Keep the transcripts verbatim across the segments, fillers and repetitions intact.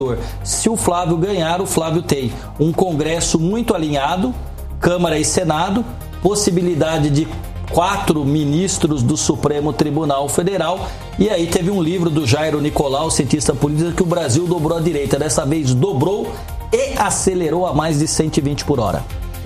Se o Flávio ganhar, o Flávio tem um Congresso muito alinhado, Câmara e Senado, possibilidade de quatro ministros do Supremo Tribunal Federal. E aí teve um livro do Jairo Nicolau, cientista político, que o Brasil dobrou a direita. Dessa vez dobrou e acelerou a mais de cento e vinte por hora.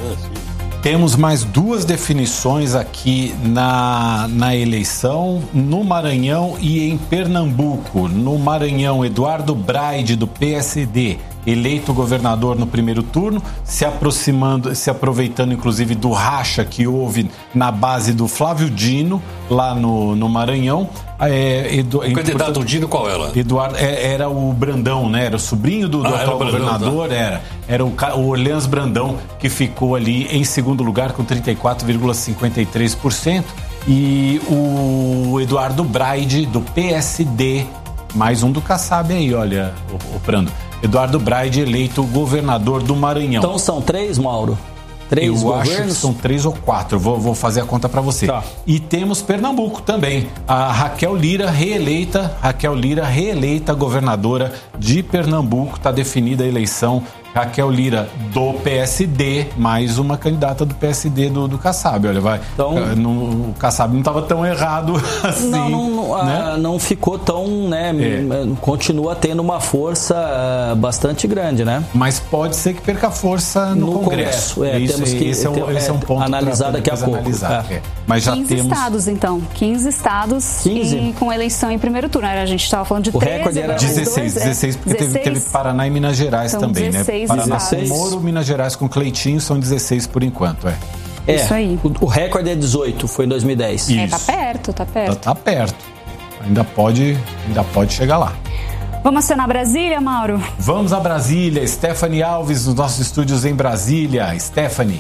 Temos mais duas definições aqui na, na eleição, no Maranhão e em Pernambuco. No Maranhão, Eduardo Braide, do P S D, eleito governador no primeiro turno, se aproximando, se aproveitando inclusive do racha que houve na base do Flávio Dino, lá no, no Maranhão. É, Edu, o candidato do Dino qual era? Eduardo, é, era o Brandão, né? Era o sobrinho do, do ah, atual governador, tá? era, era o, o Orleans Brandão, que ficou ali em segundo lugar com trinta e quatro vírgula cinquenta e três por cento. E o Eduardo Braide, do P S D, mais um do Kassab aí, olha, o, o Prando. Eduardo Braide, eleito governador do Maranhão. Então são três, Mauro? Três Eu governos? acho que são três ou quatro, vou, vou fazer a conta para você. Tá. E temos Pernambuco também, a Raquel Lira reeleita, Raquel Lira reeleita governadora de Pernambuco, está definida a eleição. Raquel Lira do P S D, mais uma candidata do P S D do, do Kassab, olha, vai. Então, no, o Kassab não estava tão errado assim. Não, não, né? a, não ficou tão, né? É. Continua tendo uma força bastante grande, né? Mas pode ser que perca força no, no Congresso. Congresso. É, Isso, temos que esse, é, um, esse é um ponto analisar daqui a pouco. Analisar, é. Mas já quinze temos estados, então. quinze estados quinze? E com eleição em primeiro turno. A gente estava falando de o treze. Recorde era dezesseis, dezesseis, porque dezesseis. Teve, teve Paraná e Minas Gerais São também, dezesseis, né? Paraná dezesseis. com Moro, Minas Gerais com Cleitinho, são dezesseis por enquanto, é. É, isso aí. O, o recorde é dezoito, foi em dois mil e dez. É, tá perto, tá perto. Tá, tá perto. Ainda pode, ainda pode chegar lá. Vamos acionar Brasília, Mauro? Vamos a Brasília. Stephanie Alves, nos nossos estúdios em Brasília. Stephanie.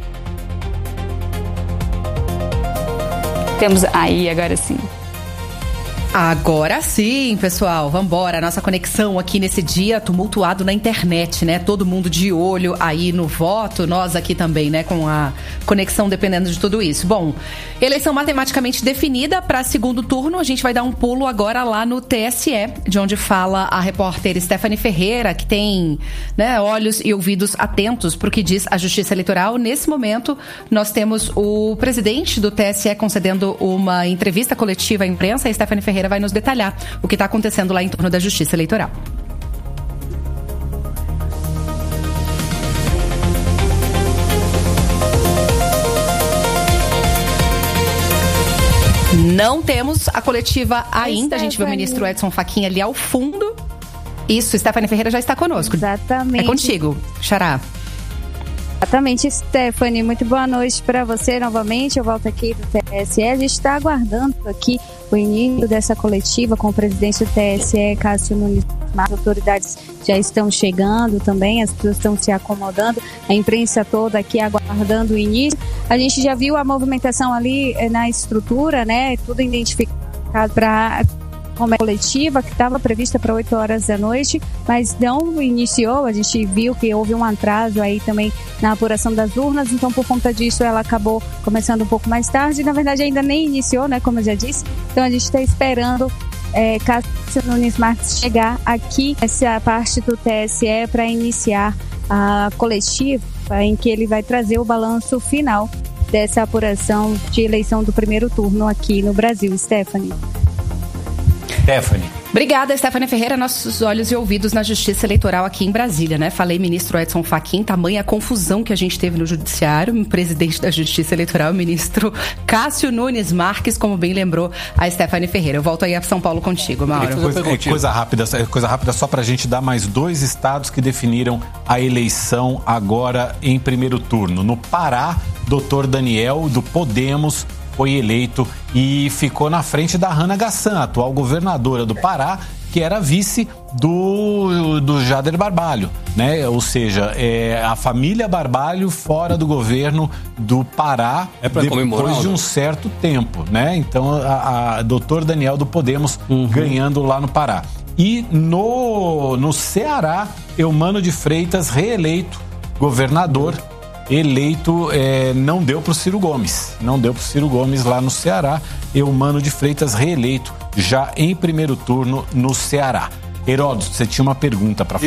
Temos aí, agora sim. Agora sim, pessoal, vambora, nossa conexão aqui nesse dia tumultuado na internet, né, todo mundo de olho aí no voto, nós aqui também, né, com a conexão dependendo de tudo isso. Bom, eleição matematicamente definida para segundo turno, a gente vai dar um pulo agora lá no T S E, de onde fala a repórter Stephanie Ferreira, que tem, né, olhos e ouvidos atentos para o que diz a Justiça Eleitoral. Nesse momento, nós temos o presidente do T S E concedendo uma entrevista coletiva à imprensa, a Stephanie Ferreira vai nos detalhar o que está acontecendo lá em torno da Justiça Eleitoral. Não temos a coletiva ainda. A gente vê o ministro Edson Fachin ali ao fundo. Isso, Stephanie Ferreira já está conosco. Exatamente. É contigo, Xará. Exatamente, Stephanie. Muito boa noite para você novamente. Eu volto aqui do T S E. A gente está aguardando aqui o início dessa coletiva com o presidente do T S E, Cássio Nunes Marques. As autoridades já estão chegando também, as pessoas estão se acomodando, a imprensa toda aqui aguardando o início. A gente já viu a movimentação ali na estrutura, né? Tudo identificado para como é coletiva, que estava prevista para oito horas da noite, mas não iniciou. A gente viu que houve um atraso aí também na apuração das urnas, então por conta disso ela acabou começando um pouco mais tarde. Na verdade ainda nem iniciou, né, como eu já disse. Então a gente está esperando é, Cássio Nunes Marques chegar aqui nessa parte do T S E para iniciar a coletiva em que ele vai trazer o balanço final dessa apuração de eleição do primeiro turno aqui no Brasil. Stephanie. Stephanie. Obrigada, Stephanie Ferreira. Nossos olhos e ouvidos na Justiça Eleitoral aqui em Brasília, né? Falei, ministro Edson Fachin, tamanha confusão que a gente teve no Judiciário. O presidente da Justiça Eleitoral, o ministro Cássio Nunes Marques, como bem lembrou a Stephanie Ferreira. Eu volto aí a São Paulo contigo, Mauro. Coisa, é, coisa rápida, coisa rápida só pra gente dar mais dois estados que definiram a eleição agora em primeiro turno. No Pará, doutor Daniel, do Podemos, foi eleito e ficou na frente da Hannah Gassan, atual governadora do Pará, que era vice do, do Jader Barbalho, né? Ou seja, é a família Barbalho fora do governo do Pará é pra depois de um certo tempo, né? Então, a, a doutor Daniel do Podemos uhum. ganhando lá no Pará. E no, no Ceará, Eumano de Freitas, reeleito governador, eleito, é, não deu para o Ciro Gomes. Não deu para o Ciro Gomes lá no Ceará. Eumano de Freitas reeleito já em primeiro turno no Ceará. Heródoto, você tinha uma pergunta para fazer.